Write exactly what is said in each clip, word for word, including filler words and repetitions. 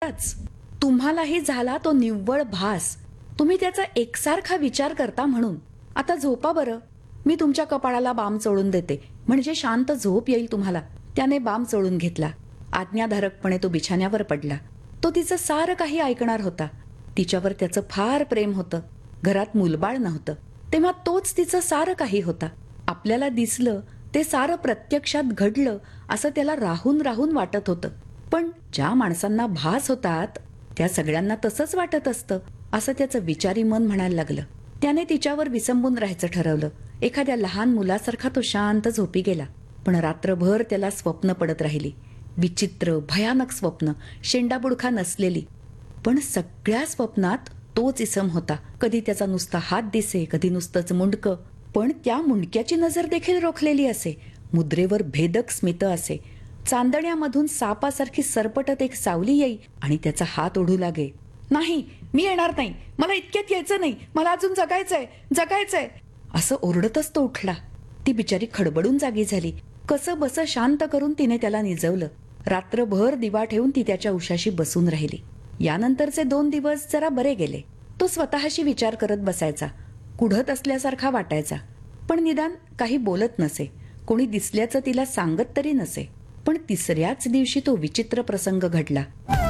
झालाच. तुम्हालाही झाला तो निव्वळ भास. तुम्ही त्याचा एकसारखा विचार करता म्हणून. आता झोपा बरं, मी तुमच्या कपाळाला बाम चोळून देते, म्हणजे शांत झोप येईल तुम्हाला. त्याने बाम चोळून घेतला. आज्ञाधारकपणे तो बिछाण्यावर पडला. तो तिचं सारं काही ऐकणार होता. तिच्यावर त्याचं फार प्रेम होतं. घरात मुलबाळ नव्हतं, तेव्हा तोच तिचं सारं काही होता. आपल्याला दिसलं ते सारं प्रत्यक्षात घडलं असं त्याला राहून राहून वाटत होतं. पण ज्या माणसांना भास होतात त्या सगळ्यांना तसंच वाटत असतं असं त्याचं विचारी मन म्हणायला लागलं. त्याने तिच्यावर विसंबून राहायचं ठरवलं. एखाद्या लहान मुलासारखा तो शांत झोपी गेला. पण रात्रभर त्याला स्वप्न पडत राहिली. विचित्र भयानक स्वप्न, शेंडाबुडखा नसलेली. पण सगळ्या स्वप्नात तोच इसम होता. कधी त्याचा नुसता हात दिसे, कधी नुसतंच मुंडकं. पण त्या मुंडक्याची नजर देखील रोखलेली असे. मुद्रेवर भेदक स्मित असे. चांदण्यामधून सापासारखी सरपटत एक सावली येई आणि त्याचा हात ओढू लागे. नाही, मी येणार नाही, मला इतक्यात यायचं नाही, मला अजून जगायचंय जगायचंय असं ओरडतच तो उठला. ती बिचारी खडबडून जागी झाली. कसं बस शांत करून तिने त्याला निजवलं. रात्रभर दिवा ठेवून ती त्याच्या उशाशी बसून राहिली. यानंतरचे दोन दिवस जरा बरे गेले. तो स्वतःशी विचार करत बसायचा. कुढत असल्यासारखा वाटायचा. पण निदान काही बोलत नसे. कोणी दिसल्याचं तिला सांगत तरी नसे. पण तिसऱ्याच दिवशी तो विचित्र प्रसंग घडला.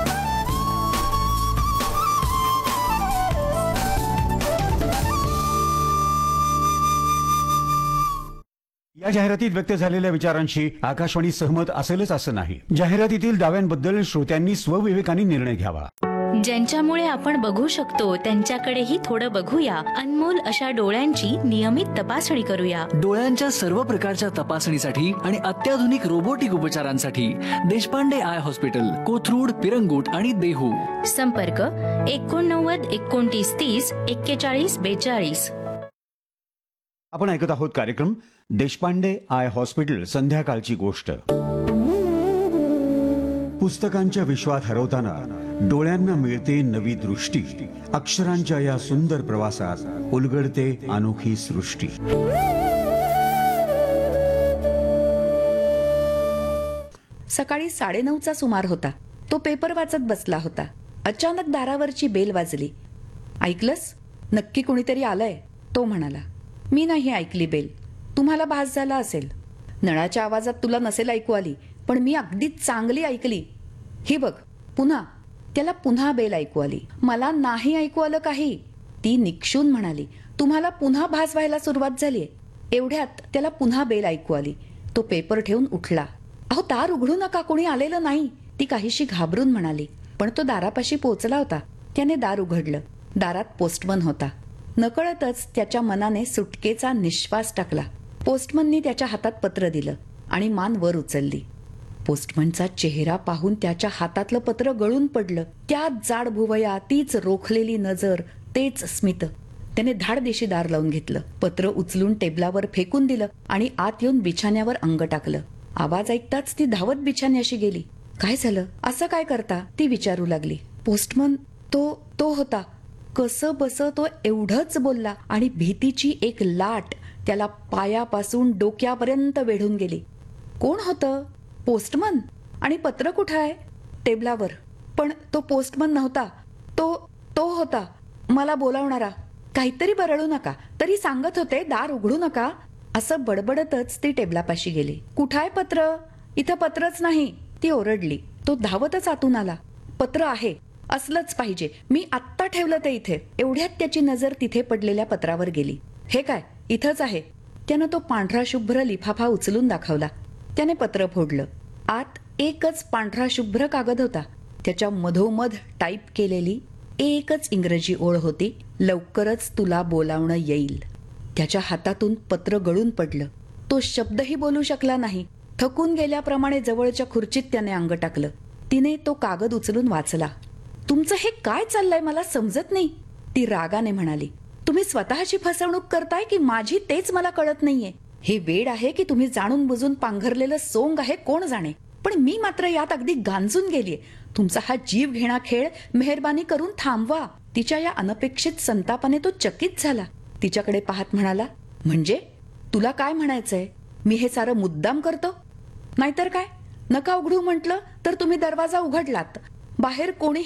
या जाहिरातीत व्यक्त झालेल्या विचारांशी आकाशवाणी सहमत असेलच असं नाही. जाहिरातीतील दाव्यांबद्दल श्रोत्यांनी स्वविवेकाने निर्णय घ्यावा. ज्यांच्यामुळे आपण बघू शकतो त्यांच्याकडेही थोडं बघूया. अनमोल अशा डोळ्यांची नियमित तपासणी करूया. डोळ्यांच्या सर्व प्रकारच्या तपासणीसाठी आणि अत्याधुनिक रोबोटिक उपचारांसाठी देशपांडे आय हॉस्पिटल, कोथरूड, पिरंगुट आणि देहू. संपर्क एकोणनव्वद एकोणतीस तीस एक्केचाळीस बेचाळीस. आपण ऐकत आहोत कार्यक्रम देशपांडे आय हॉस्पिटल, संध्याकाळची गोष्ट. पुस्तकांच्या विश्वात हरवताना डोळ्यांना मिळते नवी दृष्टी. अक्षरांच्या या सुंदर प्रवासात उलगडते अनोखी सृष्टी. सकाळी साडेनऊचा सुमार होता. तो पेपर वाचत बसला होता. अचानक दारावरची बेल वाजली. ऐकलंस? नक्की कुणीतरी आलंय, तो म्हणाला. मी नाही ऐकली बेल. तुम्हाला भास झाला असेल. नळाच्या आवाजात तुला नसेल ऐकू आली, पण मी अगदी चांगली ऐकली. ही बघ पुन्हा. त्याला पुन्हा बेल ऐकू आली. मला नाही ऐकू आलं काही, ती निक्षून म्हणाली. तुम्हाला पुन्हा भास व्हायला सुरुवात झालीये. एवढ्यात त्याला पुन्हा बेल ऐकू आली. तो पेपर ठेवून उठला. अहो, दार उघडू नका, कोणी आलेलं नाही, ती काहीशी घाबरून म्हणाली. पण तो दारापाशी पोहोचला होता. त्याने दार उघडलं. दारात पोस्टमन होता. नकळतच त्याच्या मनाने सुटकेचा निश्वास टाकला. पोस्टमननी त्याच्या हातात पत्र दिलं आणि मान वर उचलली. पोस्टमनचा चेहरा पाहून त्याच्या हातातलं पत्र गळून पडलं. त्याच जाड भुवया, तीच रोखलेली नजर, तेच स्मित. त्याने धाडदिशी दार लावून घेतलं. पत्र उचलून टेबलावर फेकून दिलं आणि आत येऊन बिछाण्यावर अंग टाकलं. आवाज ऐकताच ती धावत बिछाण्याशी गेली. काय झालं? असं काय करता? ती विचारू लागली. पोस्टमन तो तो होता. कसं बस तो एवढंच बोलला आणि भीतीची एक लाट त्याला पायापासून डोक्यापर्यंत वेढून गेली. कोण होतं? पोस्टमन. आणि पत्र कुठं आहे? टेबलावर. पण तो पोस्टमन नव्हता. तो तो होता मला बोलावणारा. काहीतरी बरळू नका, तरी सांगत होते दार उघडू नका, असं बडबडतच ती टेबलापाशी गेली. कुठं आहे पत्र? इथं पत्रच नाही, ती ओरडली. तो धावतच आतून आला. पत्र आहे, असलंच पाहिजे, मी आत्ता ठेवलं ते इथे. एवढ्यात त्याची नजर तिथे पडलेल्या पत्रावर गेली. हे काय? इथंच आहे. त्यानं तो पांढरा शुभ्र लिफाफा उचलून दाखवला. त्याने पत्र फोडलं. आत एकच पांढरा शुभ्र कागद होता. त्याच्या मधोमध टाईप केलेली एकच इंग्रजी ओळ होती. लवकरच तुला बोलावणं येईल. त्याच्या हातातून पत्र गळून पडलं. तो शब्दही बोलू शकला नाही. थकून गेल्याप्रमाणे जवळच्या खुर्चीत त्याने अंग टाकलं. तिने तो कागद उचलून वाचला. तुमचं हे काय चाललंय मला समजत नाही, ती रागाने म्हणाली. तुम्ही स्वतःची फसवणूक करताय की माझी, तेच मला कळत नाहीये. हे वेड आहे की तुम्ही जाणून बुजून पांघरलेलं सोंग आहे, कोण जाणे. पण मी मात्र यात अगदी गांजून गेलीये. तुमचा हा जीव घेणा खेळ मेहरबानी करून थांबवा. तिच्या या अनपेक्षित संतापाने तो चकित झाला. तिच्याकडे पाहत म्हणाला, म्हणजे तुला काय म्हणायचंय? मी हे सारं मुद्दाम करतो? नाहीतर काय? नका उघडू म्हटलं तर तुम्ही दरवाजा उघडलात. बाहेर कोणीही